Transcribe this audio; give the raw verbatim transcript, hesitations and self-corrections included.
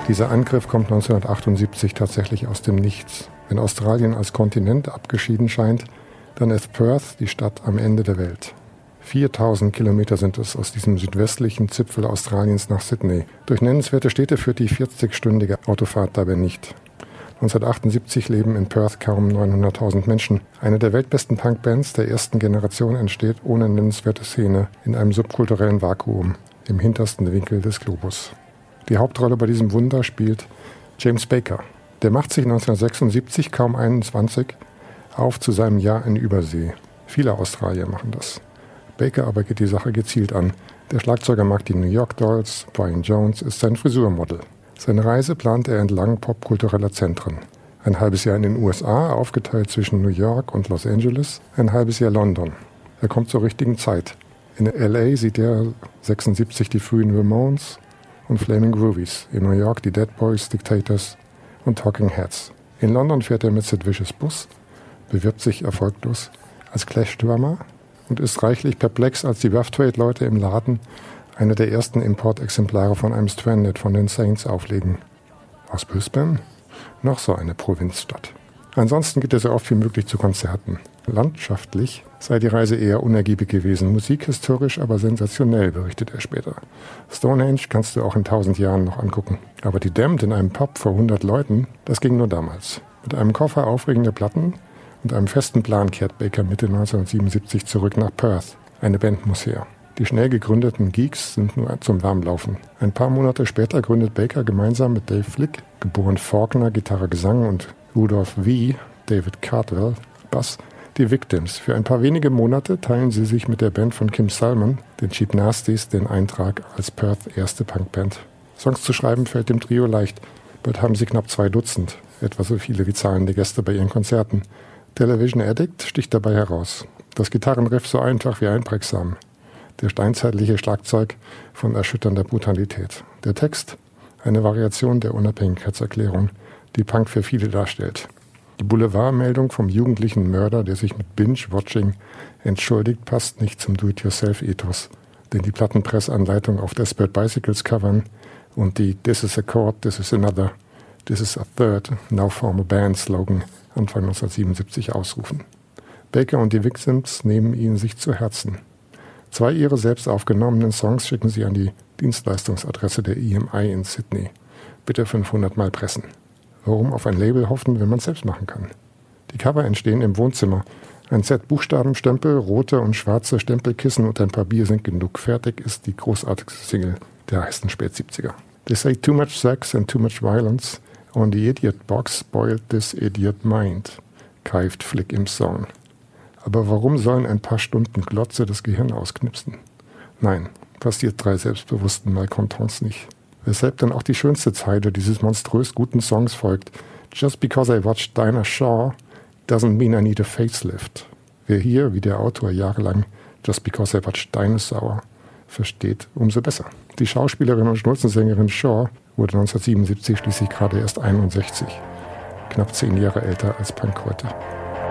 Dieser Angriff kommt neunzehnhundertachtundsiebzig tatsächlich aus dem Nichts. Wenn Australien als Kontinent abgeschieden scheint, dann ist Perth die Stadt am Ende der Welt. viertausend Kilometer sind es aus diesem südwestlichen Zipfel Australiens nach Sydney. Durch nennenswerte Städte führt die vierzigstündige Autofahrt dabei nicht. neunzehnhundertachtundsiebzig leben in Perth kaum neunhunderttausend Menschen. Eine der weltbesten Punkbands der ersten Generation entsteht ohne nennenswerte Szene in einem subkulturellen Vakuum im hintersten Winkel des Globus. Die Hauptrolle bei diesem Wunder spielt James Baker. Der macht sich neunzehnhundertsechsundsiebzig, kaum einundzwanzig, auf zu seinem Jahr in Übersee. Viele Australier machen das. Baker aber geht die Sache gezielt an. Der Schlagzeuger mag die New York Dolls, Brian Jones ist sein Frisurmodel. Seine Reise plant er entlang popkultureller Zentren. Ein halbes Jahr in den U S A, aufgeteilt zwischen New York und Los Angeles, ein halbes Jahr London. Er kommt zur richtigen Zeit. In L A sieht er sechsundsiebzig die frühen Ramones und Flaming Groovies, in New York die Dead Boys, Dictators und Talking Heads. In London fährt er mit Sid Vicious Bus, bewirbt sich erfolglos als Clash-Drummer und ist reichlich perplex, als die Rough Trade-Leute im Laden eine der ersten Importexemplare von einem Stranded von den Saints auflegen. Aus Brisbane? Noch so eine Provinzstadt. Ansonsten geht er so oft wie möglich zu Konzerten. Landschaftlich sei die Reise eher unergiebig gewesen, musikhistorisch aber sensationell, berichtet er später. Stonehenge kannst du auch in tausend Jahren noch angucken. Aber die Damned in einem Pub vor hundert Leuten, das ging nur damals. Mit einem Koffer aufregender Platten und einem festen Plan kehrt Baker Mitte neunzehnhundertsiebenundsiebzig zurück nach Perth. Eine Band muss her. Die schnell gegründeten Geeks sind nur zum Warmlaufen. Ein paar Monate später gründet Baker gemeinsam mit Dave Flick, geboren Faulkner, Gitarre, Gesang, und Rudolph V., David Cardwell, Bass, die Victims. Für ein paar wenige Monate teilen sie sich mit der Band von Kim Salmon, den Cheap Nasties, den Eintrag als Perth erste Punkband. Songs zu schreiben fällt dem Trio leicht. Bald haben sie knapp zwei Dutzend, etwa so viele wie zahlende Gäste bei ihren Konzerten. Television Addict sticht dabei heraus. Das Gitarrenriff so einfach wie einprägsam. Der steinzeitliche Schlagzeug von erschütternder Brutalität. Der Text, eine Variation der Unabhängigkeitserklärung, die Punk für viele darstellt. Die Boulevardmeldung vom jugendlichen Mörder, der sich mit Binge-Watching entschuldigt, passt nicht zum Do-it-yourself-Ethos. Denn die Plattenpressanleitung auf Desperate Bicycles covern und die This is a chord, this is another, this is a third, now form a band Slogan Anfang neunzehnhundertsiebenundsiebzig ausrufen. Baker und die Victims nehmen ihn sich zu Herzen. Zwei ihrer selbst aufgenommenen Songs schicken sie an die Dienstleistungsadresse der E M I in Sydney. Bitte fünfhundert Mal pressen. Warum auf ein Label hoffen, wenn man es selbst machen kann? Die Cover entstehen im Wohnzimmer. Ein Set Buchstabenstempel, rote und schwarze Stempelkissen und ein paar Bier sind genug. Fertig ist die großartigste Single der heißen Spätsiebziger. They say too much sex and too much violence on the idiot box spoiled this idiot mind, keift Flick im Song. Aber warum sollen ein paar Stunden Glotze das Gehirn ausknipsen? Nein, passiert drei selbstbewussten Malcontents nicht. Weshalb dann auch die schönste Zeile dieses monströs guten Songs folgt. Just because I watched Dinah Shaw doesn't mean I need a facelift. Wer hier, wie der Autor jahrelang, Just because I watched Dinosaur versteht, umso besser. Die Schauspielerin und Schnulzensängerin Shaw wurde neunzehnhundertsiebenundsiebzig schließlich gerade erst einundsechzig. Knapp zehn Jahre älter als Punk heute.